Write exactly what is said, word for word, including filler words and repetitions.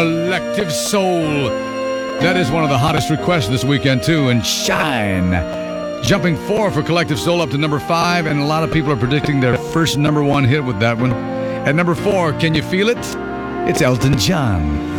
Collective Soul. That is one of the hottest requests this weekend, too. And Shine. Jumping four for Collective Soul up to number five. And a lot of people are predicting their first number one hit with that one. At number four, Can You Feel It? It's Elton John.